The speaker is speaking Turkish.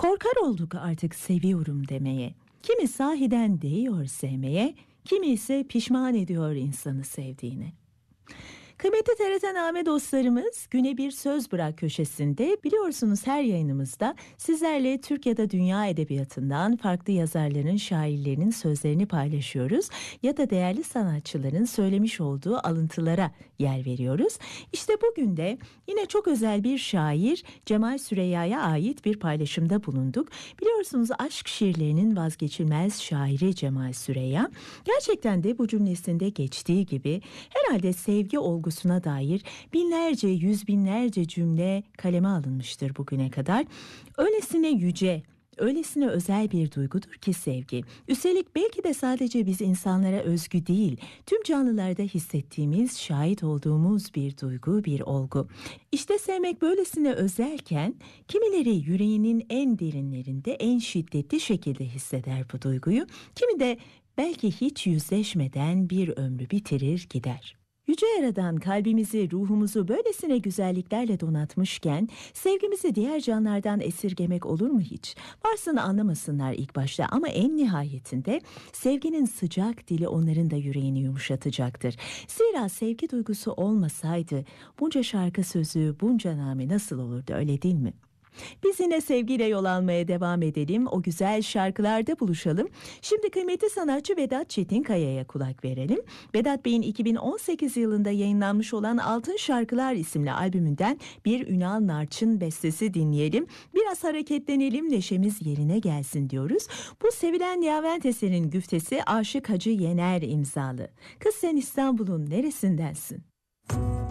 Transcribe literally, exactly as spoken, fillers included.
Korkar olduk artık seviyorum demeye. Kimi sahiden değiyor sevmeye, kimi ise pişman ediyor insanı sevdiğine. Kıymetli T R T Name dostlarımız, Güne Bir Söz Bırak köşesinde biliyorsunuz her yayınımızda sizlerle Türk ya da dünya edebiyatından farklı yazarların, şairlerinin sözlerini paylaşıyoruz ya da değerli sanatçıların söylemiş olduğu alıntılara yer veriyoruz. İşte bugün de yine çok özel bir şair Cemal Süreyya'ya ait bir paylaşımda bulunduk. Biliyorsunuz aşk şiirlerinin vazgeçilmez şairi Cemal Süreyya. Gerçekten de bu cümlesinde geçtiği gibi herhalde sevgi olgusu dair binlerce, yüz binlerce cümle kaleme alınmıştır bugüne kadar. Öylesine yüce, öylesine özel bir duygudur ki sevgi. Üstelik belki de sadece biz insanlara özgü değil, tüm canlılarda hissettiğimiz, şahit olduğumuz bir duygu, bir olgu. İşte sevmek böylesine özelken, kimileri yüreğinin en derinlerinde, en şiddetli şekilde hisseder bu duyguyu, kimi de belki hiç yüzleşmeden bir ömrü bitirir gider. Yüce Yaradan kalbimizi, ruhumuzu böylesine güzelliklerle donatmışken sevgimizi diğer canlardan esirgemek olur mu hiç? Varsın anlamasınlar ilk başta ama en nihayetinde sevginin sıcak dili onların da yüreğini yumuşatacaktır. Zira sevgi duygusu olmasaydı bunca şarkı sözü, bunca name nasıl olurdu, öyle değil mi? Biz yine sevgiyle yol almaya devam edelim. O güzel şarkılarda buluşalım. Şimdi kıymetli sanatçı Vedat Çetinkaya'ya kulak verelim. Vedat Bey'in iki bin on sekiz yılında yayınlanmış olan Altın Şarkılar isimli albümünden bir Ünal Narçın bestesi dinleyelim. Biraz hareketlenelim, neşemiz yerine gelsin diyoruz. Bu sevilen Nihavent eserinin güftesi Aşık Hacı Yener imzalı. Kız sen İstanbul'un neresindensin?